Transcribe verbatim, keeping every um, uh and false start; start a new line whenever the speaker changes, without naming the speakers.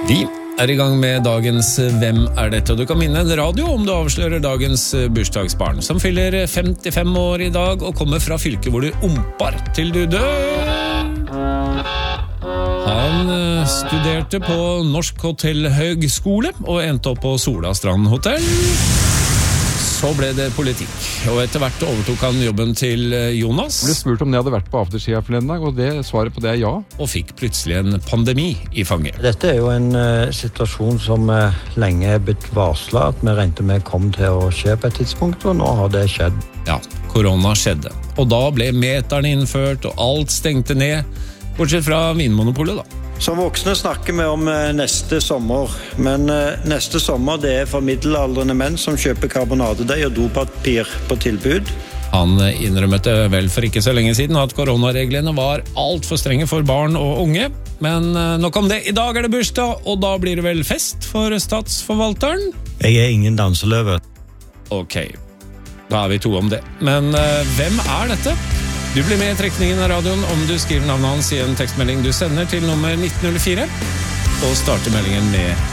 Vi er i gang med dagens Hvem er dette? Og du kan vinne en radio om du avslører dagens bursdagsbarn, som fyller femtifem år i dag og kommer fra fylket hvor du ompar til du dør. Han studerte på Norsk Hotellhøgskole og endte opp på Sola Strand Hotell. Så ble det politikk, og etter hvert overtok han jobben til Jonas.
Jeg ble spurt om jeg hadde vært på afterski forleden dag, og det, svaret på det er ja.
Og fikk plutselig en pandemi i fanget.
Dette er jo en uh, situasjon som uh, lenge er blitt varslet, at vi regnet med kom til å skje på et tidspunkt, og nå har det skjedd.
Ja, korona skjedde. Og da ble meterne innført, og alt stengte ned, bortsett fra Vinmonopolet da.
Som voksne snakker vi om uh, neste sommer, men uh, neste sommer det er for middelaldrende menn som kjøper karbonadedeig og dopapir på tilbud.
Han innrømmet vel for ikke så lenge siden at koronareglene var alt for strenge for barn og unge, men uh, nok om det. I dag er det bursdag, og da blir det vel fest for statsforvalteren?
Jeg er ingen danseløve.
Ok, da er vi to om det. Men uh, hvem er dette? Du blir med i trekningen av radioen om du skriver navnet hans i en tekstmelding du sender til nummer nitten null fire, og starter meldingen med